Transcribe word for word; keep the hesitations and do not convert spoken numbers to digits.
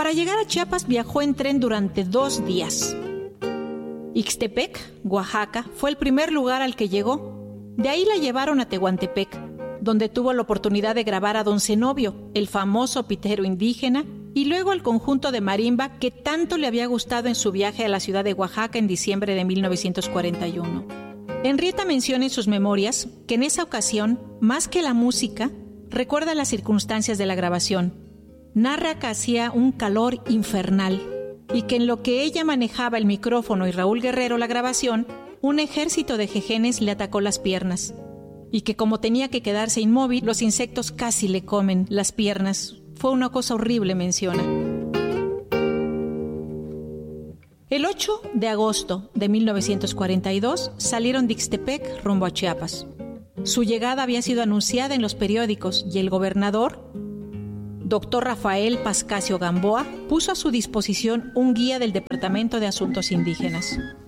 Para llegar a Chiapas viajó en tren durante dos días. Ixtepec, Oaxaca, fue el primer lugar al que llegó. De ahí la llevaron a Tehuantepec, donde tuvo la oportunidad de grabar a Don Zenobio, el famoso pitero indígena, y luego al conjunto de marimba que tanto le había gustado en su viaje a la ciudad de Oaxaca en diciembre de mil novecientos cuarenta y uno. Henrietta menciona en sus memorias que en esa ocasión, más que la música, recuerda las circunstancias de la grabación. Narra que hacía un calor infernal y que en lo que ella manejaba el micrófono y Raúl Guerrero la grabación, un ejército de jejenes le atacó las piernas y que como tenía que quedarse inmóvil, los insectos casi le comen las piernas. Fue una cosa horrible, menciona. El ocho de agosto de mil novecientos cuarenta y dos salieron de Ixtepec rumbo a Chiapas. Su llegada había sido anunciada en los periódicos y el gobernador, doctor Rafael Pascasio Gamboa, puso a su disposición un guía del Departamento de Asuntos Indígenas.